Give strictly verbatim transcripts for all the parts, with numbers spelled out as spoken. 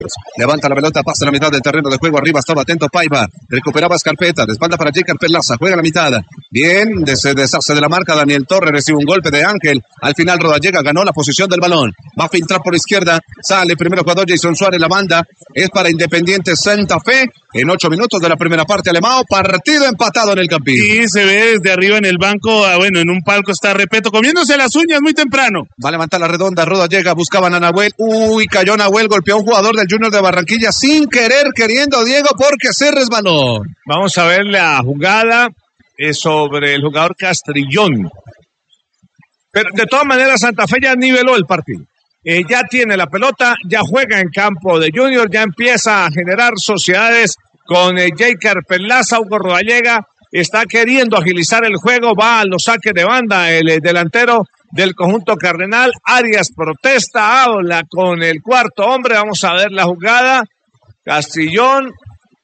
Levanta la pelota, pasa la mitad del terreno de juego. Arriba estaba atento Paiva. Recuperaba Scarpeta. De espalda para Jaker Perlaza. Juega la mitad. Bien, se deshace de la marca Daniel Torres. Recibe un golpe de Ángel. Al final Rodallega ganó la posición del balón. Va a filtrar por izquierda. Sale primero jugador Jason Suárez. La banda es para Independiente Santa Fe. En ocho minutos de la primera parte, Alemão. Partido empatado en el Campín. Sí, se ve desde arriba en el banco. Ah, bueno, en un palco está Repeto comiéndose las uñas muy temprano. Va a levantar la redonda. Rodallega. Buscaban a Nahuel. Uy, cayó Nahuel. Golpeó a un jugador del Junior de Barranquilla sin querer, queriendo, Diego, porque se resbaló. Vamos a ver la jugada eh, sobre el jugador Castrillón. Pero de todas maneras, Santa Fe ya niveló el partido. Eh, ya tiene la pelota, ya juega en campo de Junior, ya empieza a generar sociedades con eh, Jaker Perlaza. Hugo Rodallega está queriendo agilizar el juego, va a los saques de banda el eh, delantero del conjunto cardenal. Arias protesta, habla con el cuarto hombre. Vamos a ver la jugada. Castrillón.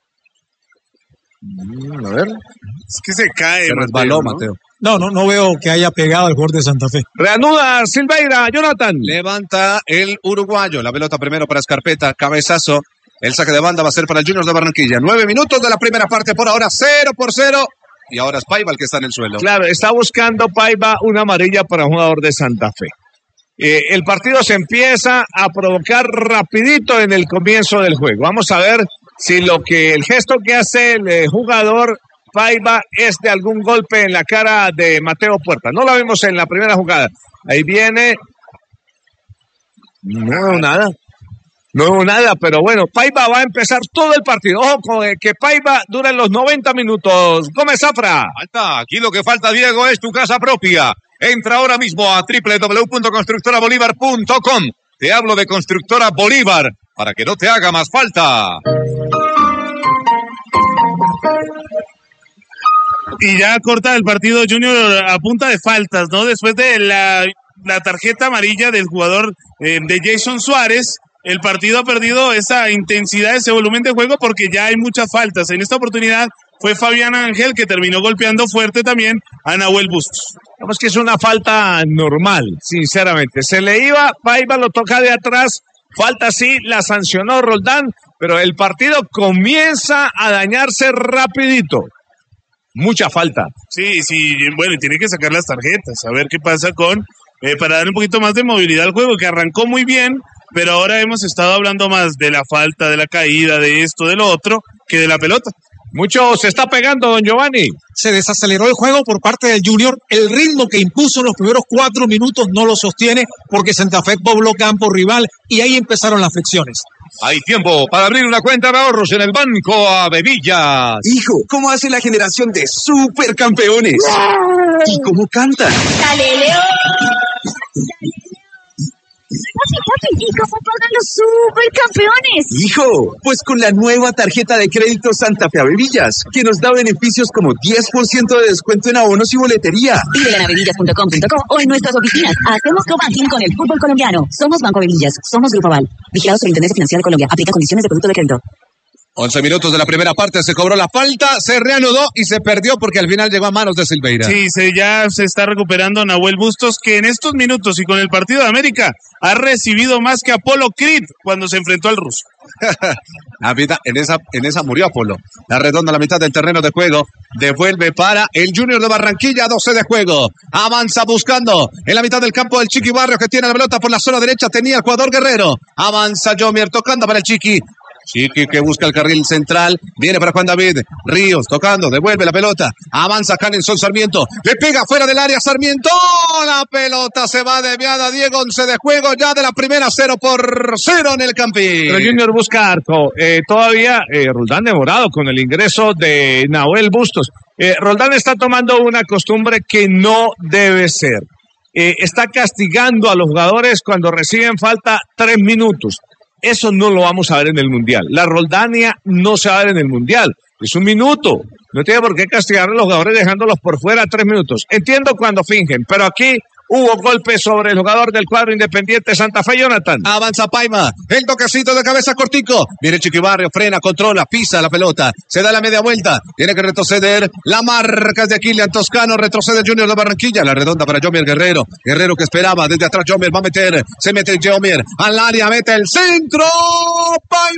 A ver. Es que se cae. Se resbaló, ¿no? Mateo. No, no, no veo que haya pegado el jugador de Santa Fe. Reanuda Silveira, Jonathan. Levanta el uruguayo. La pelota primero para Scarpeta. Cabezazo. El saque de banda va a ser para el Junior de Barranquilla. Nueve minutos de la primera parte por ahora. Cero por cero. Y ahora es Paiva el que está en el suelo. Claro, está buscando Paiva una amarilla para un jugador de Santa Fe. Eh, el partido se empieza a provocar rapidito en el comienzo del juego. Vamos a ver si lo que el gesto que hace el eh, jugador Paiva es de algún golpe en la cara de Mateo Puerta. No lo vimos en la primera jugada. Ahí viene. No, nada. No hubo nada, pero bueno, Paiva va a empezar todo el partido. Ojo con que Paiva dura los noventa minutos. Gómez Zafra. Falta, aquí lo que falta, Diego, es tu casa propia. Entra ahora mismo a doble u doble u doble u punto constructora bolívar punto com. Te hablo de Constructora Bolívar, para que no te haga más falta. Y ya corta el partido Junior a punta de faltas, ¿no? Después de la, la tarjeta amarilla del jugador eh, de Jason Suárez, el partido ha perdido esa intensidad, ese volumen de juego, porque ya hay muchas faltas. En esta oportunidad fue Fabián Ángel que terminó golpeando fuerte también a Nahuel Bustos. Digamos que es una falta normal, sinceramente. Se le iba, Paiva lo toca de atrás, falta sí, la sancionó Roldán, pero el partido comienza a dañarse rapidito. Mucha falta. Sí, sí, bueno, y tiene que sacar las tarjetas, a ver qué pasa con, eh, para dar un poquito más de movilidad al juego, que arrancó muy bien, pero ahora hemos estado hablando más de la falta, de la caída, de esto, de lo otro, que de la pelota. Mucho se está pegando, don Giovanni. Se desaceleró el juego por parte del Junior. El ritmo que impuso en los primeros cuatro minutos no lo sostiene porque Santa Fe pobló campo rival y ahí empezaron las fricciones. Hay tiempo para abrir una cuenta de ahorros en el Banco Avevillas. Hijo, ¿cómo hace la generación de supercampeones? ¡Wow! ¿Y cómo cantan? ¡Dale, León! Papi, papi, ¿y cómo pagan los supercampeones? Hijo, pues con la nueva tarjeta de crédito Santa Fe Avevillas, que nos da beneficios como diez por ciento de descuento en abonos y boletería. Pídela en avevillas punto com punto co o en nuestras oficinas. Hacemos co-banking con el fútbol colombiano. Somos Banco Avevillas, somos Grupo Aval. Vigilados por Intendencia Financiera de Colombia. Aplica condiciones de producto de crédito. once minutos de la primera parte, se cobró la falta, se reanudó y se perdió porque al final llegó a manos de Silveira. Sí, se, ya se está recuperando Nahuel Bustos, que en estos minutos y con el partido de América ha recibido más que Apolo Creed cuando se enfrentó al ruso. La vida, en esa, en esa murió Apolo. La redonda a la mitad del terreno de juego. Devuelve para el Junior de Barranquilla, doce de juego. Avanza buscando en la mitad del campo el Chiqui Barrio, que tiene la pelota por la zona derecha. Tenía el jugador Guerrero. Avanza Jomier tocando para el Chiqui. Chiqui que busca el carril central, viene para Juan David Ríos, tocando, devuelve la pelota, avanza Canelson Sarmiento, le pega fuera del área Sarmiento, la pelota se va desviada, Diego, once de juego ya de la primera, cero por cero en el Campín. Pero Junior busca arco, eh, todavía eh, Roldán demorado con el ingreso de Nahuel Bustos. Eh, Roldán está tomando una costumbre que no debe ser, eh, está castigando a los jugadores cuando reciben falta tres minutos. Eso no lo vamos a ver en el Mundial. La Roldania no se va a ver en el Mundial. Es un minuto. No tiene por qué castigar a los jugadores dejándolos por fuera tres minutos. Entiendo cuando fingen, pero aquí Hubo golpe sobre el jugador del cuadro Independiente Santa Fe, Jonathan. Avanza Paima, el toquecito de cabeza cortico. Viene Chiquibarrio, frena, controla, pisa la pelota. Se da la media vuelta. Tiene que retroceder. La marca es de Kilian Toscano. Retrocede el Junior de Barranquilla. La redonda para Jomier Guerrero. Guerrero que esperaba. Desde atrás Jomier va a meter. Se mete Jomier al área. Mete el centro. Paima.